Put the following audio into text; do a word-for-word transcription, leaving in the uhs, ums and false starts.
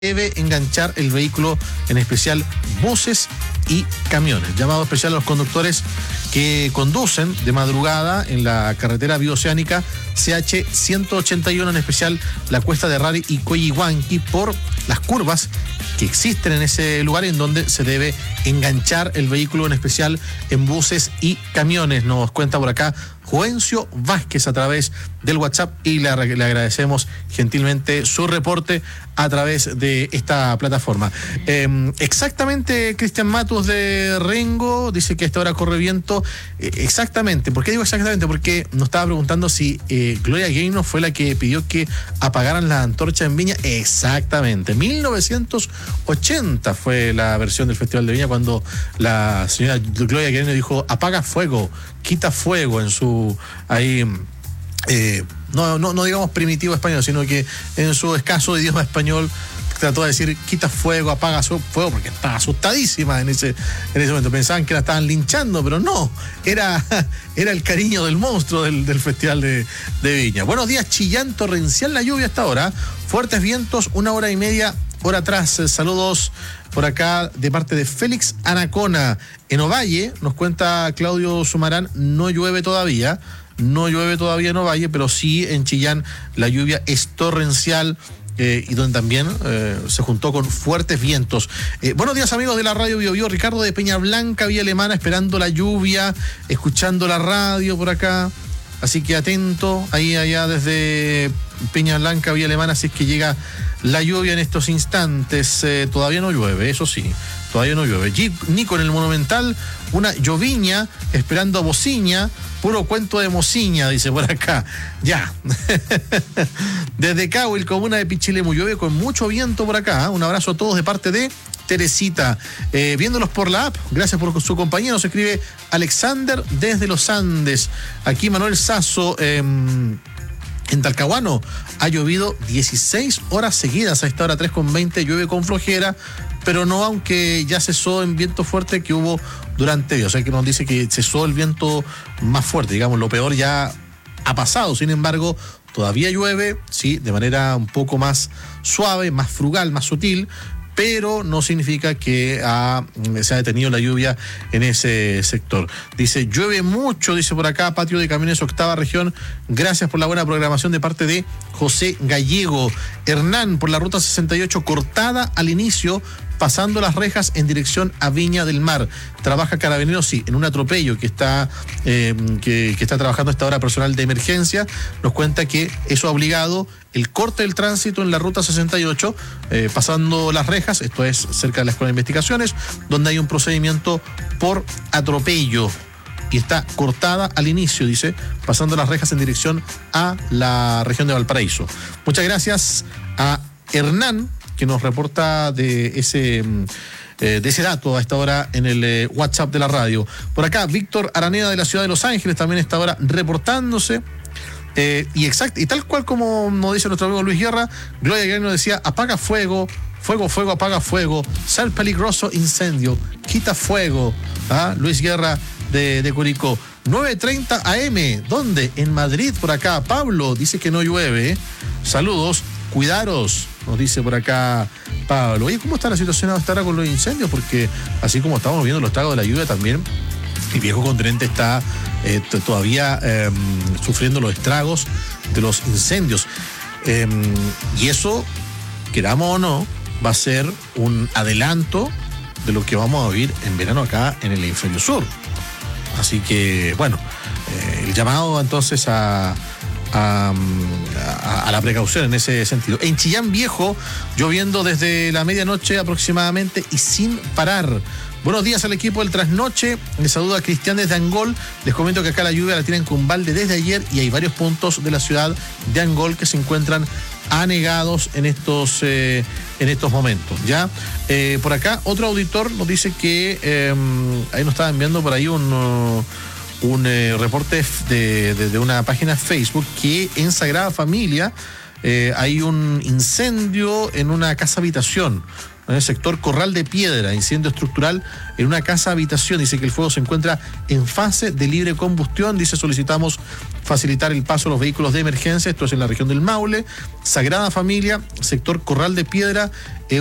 debe enganchar el vehículo, en especial buses y camiones. Llamado especial a los conductores que conducen de madrugada en la carretera bioceánica C H ciento ochenta y uno, en especial la cuesta de Rari y Coyihuanqui, por las curvas que existen en ese lugar, en donde se debe enganchar el vehículo, en especial en buses y camiones. Nos cuenta por acá Joencio Vázquez a través del WhatsApp, y le, le agradecemos gentilmente su reporte a través de esta plataforma. Eh, exactamente, Cristian Matus de Rengo dice que a esta hora corre viento. Eh, exactamente, ¿por qué digo exactamente? Porque nos estaba preguntando si eh, Gloria Gaynor fue la que pidió que apagaran la antorcha en Viña. Exactamente, mil novecientos ochenta fue la versión del Festival de Viña, cuando la señora Gloria Gaynor dijo: apaga fuego, quita fuego, en su ahí eh, no, no, no digamos primitivo español, sino que en su escaso idioma español trató de decir quita fuego, apaga fuego, porque estaba asustadísima en ese, en ese momento. Pensaban que la estaban linchando, pero no, era, era el cariño del monstruo del, del Festival de, de Viña. Buenos días, Chillán, torrencial la lluvia hasta ahora, fuertes vientos, una hora y media hora atrás. Saludos por acá de parte de Félix Anacona. En Ovalle, nos cuenta Claudio Sumarán, no llueve todavía, no llueve todavía en Ovalle, pero sí en Chillán la lluvia es torrencial, eh, y donde también eh, se juntó con fuertes vientos. Eh, buenos días, amigos de la radio Bio Bio. Ricardo de Peña Blanca, Villa Alemana, esperando la lluvia, escuchando la radio por acá. Así que atento, ahí allá desde Peña Blanca, Villa Alemana, si es que llega la lluvia en estos instantes. Eh, todavía no llueve, eso sí, todavía no llueve. G- Nico en el Monumental, una lloviña, esperando a Bociña, puro cuento de Mociña, dice por acá. Ya. Desde Cahuil, comuna de Pichilemu, llueve con mucho viento por acá. ¿eh? Un abrazo a todos de parte de Teresita. Eh, viéndolos por la app, gracias por su compañía. Nos escribe Alexander desde los Andes. Aquí Manuel Sasso. Eh, En Talcahuano ha llovido dieciséis horas seguidas. A esta hora tres con veinte llueve con flojera, pero no, aunque ya cesó en viento fuerte que hubo durante hoy. O sea que nos dice que cesó el viento más fuerte, digamos, lo peor ya ha pasado. Sin embargo, todavía llueve, sí, de manera un poco más suave, más frugal, más sutil, pero no significa que ha, se ha detenido la lluvia en ese sector. Dice, llueve mucho, dice por acá, Patio de Camiones, octava región. Gracias por la buena programación de parte de José Gallego. Hernán, por la ruta sesenta y ocho, cortada al inicio, pasando las rejas en dirección a Viña del Mar. Trabaja Carabineros, sí, en un atropello que está, eh, que, que está trabajando a esta hora personal de emergencia. Nos cuenta que eso ha obligado el corte del tránsito en la ruta sesenta y ocho, eh, pasando las rejas, esto es cerca de la Escuela de Investigaciones, donde hay un procedimiento por atropello. Y está cortada al inicio, dice, pasando las rejas en dirección a la región de Valparaíso. Muchas gracias a Hernán, que nos reporta de ese, eh, de ese dato a esta hora en el eh, WhatsApp de la radio. Por acá, Víctor Araneda de la ciudad de Los Ángeles también a esta hora reportándose. Eh, y exacto, y tal cual como nos dice nuestro amigo Luis Guerra, Gloria Gaynor decía, apaga fuego, fuego, fuego, apaga fuego, sal peligroso incendio, quita fuego. ¿Ah? Luis Guerra de, de Curicó. nueve treinta A M, ¿dónde? En Madrid, por acá. Pablo dice que no llueve. Saludos, cuidaros, nos dice por acá Pablo. Oye, ¿cómo está la situación hasta ahora con los incendios? Porque así como estamos viendo los estragos de la lluvia, también el viejo continente está eh, t- todavía eh, sufriendo los estragos de los incendios. Eh, y eso, queramos o no, va a ser un adelanto de lo que vamos a vivir en verano acá en el hemisferio sur. Así que, bueno, eh, el llamado entonces a, a, a, a la precaución en ese sentido. En Chillán Viejo, lloviendo desde la medianoche aproximadamente y sin parar. Buenos días al equipo del Trasnoche. Les saluda a Cristian desde Angol. Les comento que acá la lluvia la tienen con balde desde ayer y hay varios puntos de la ciudad de Angol que se encuentran anegados en estos, eh, en estos momentos. ¿Ya? Eh, por acá, otro auditor nos dice que eh, ahí nos estaba enviando por ahí un, uh, un eh, reporte de, de, de una página Facebook que en Sagrada Familia eh, hay un incendio en una casa habitación. En el sector Corral de Piedra, incendio estructural en una casa habitación. Dice que el fuego se encuentra en fase de libre combustión. Dice, solicitamos facilitar el paso a los vehículos de emergencia. Esto es en la región del Maule. Sagrada Familia, sector Corral de Piedra.